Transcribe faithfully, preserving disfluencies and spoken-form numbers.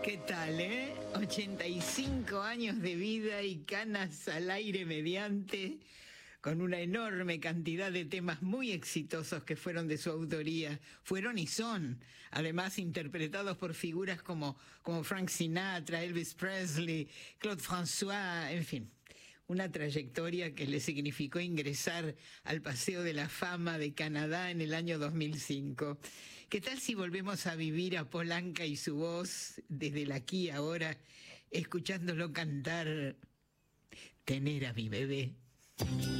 ¿Qué tal, eh? ochenta y cinco años de vida y canas al aire mediante, con una enorme cantidad de temas muy exitosos que fueron de su autoría, fueron y son, además interpretados por figuras como, como Frank Sinatra, Elvis Presley, Claude François, en fin. Una trayectoria que le significó ingresar al Paseo de la Fama de Canadá en el año dos mil cinco. ¿Qué tal si volvemos a vivir a Paul Anka y su voz desde el aquí y ahora, escuchándolo cantar Tener a mi bebé?